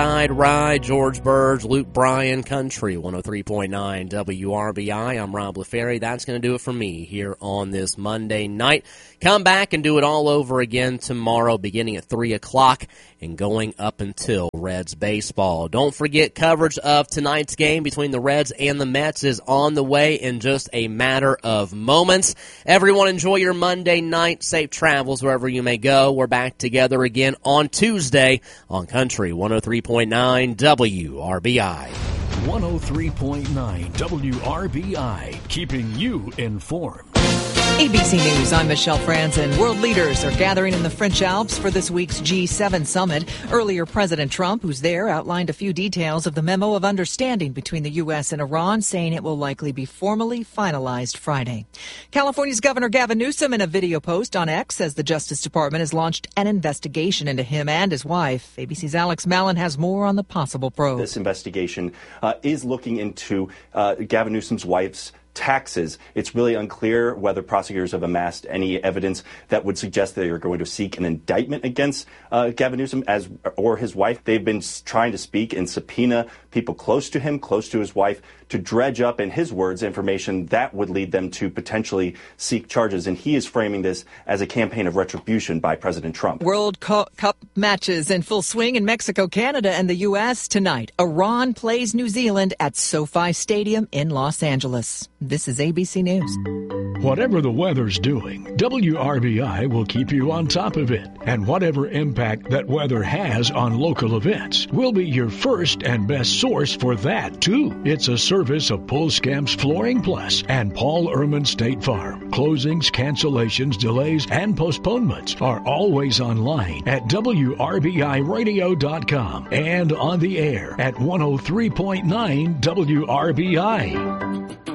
Ride, George Burge, Luke Bryan, Country 103.9 WRBI. I'm Rob LaFerry. That's going to do it for me here on this Monday night. Come back and do it all over again tomorrow, beginning at 3 o'clock and going up until Reds baseball. Don't forget, coverage of tonight's game between the Reds and the Mets is on the way in just a matter of moments. Everyone enjoy your Monday night. Safe travels wherever you may go. We're back together again on Tuesday on Country 103.9 WRBI. 103.9 WRBI, keeping you informed. ABC News, I'm Michelle Franzen. World leaders are gathering in the French Alps for this week's G7 summit. Earlier, President Trump, who's there, outlined a few details of the memo of understanding between the U.S. and Iran, saying it will likely be formally finalized Friday. California's Governor Gavin Newsom, in a video post on X, says the Justice Department has launched an investigation into him and his wife. ABC's Alex Mallon has more on the possible probe. This investigation is looking into Gavin Newsom's wife's taxes. It's really unclear whether prosecutors have amassed any evidence that would suggest they are going to seek an indictment against Gavin Newsom or his wife. They've been trying to speak and subpoena people close to him, close to his wife, to dredge up, in his words, information that would lead them to potentially seek charges. And he is framing this as a campaign of retribution by President Trump. World Cup matches in full swing in Mexico, Canada, and the U.S. tonight. Iran plays New Zealand at SoFi Stadium in Los Angeles. This is ABC News. Whatever the weather's doing, WRBI will keep you on top of it. And whatever impact that weather has on local events, we'll be your first and best source for that, too. It's a service of Pulskamps Flooring Plus and Paul Ehrman State Farm. Closings, cancellations, delays, and postponements are always online at WRBIRadio.com and on the air at 103.9 WRBI.